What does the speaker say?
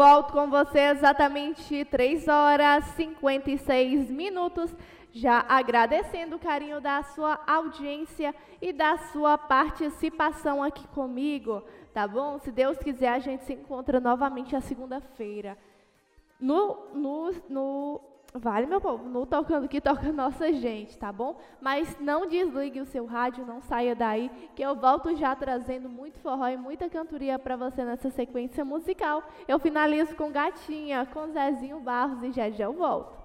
Volto com você exatamente 3 horas e 56 minutos, já agradecendo o carinho da sua audiência e da sua participação aqui comigo, tá bom? Se Deus quiser, a gente se encontra novamente a segunda-feira. Vale, meu povo, no Tocando que toca nossa gente, tá bom? Mas não desligue o seu rádio, não saia daí, que eu volto já trazendo muito forró e muita cantoria para você nessa sequência musical. Eu finalizo com Gatinha, com Zezinho Barros e já já eu volto.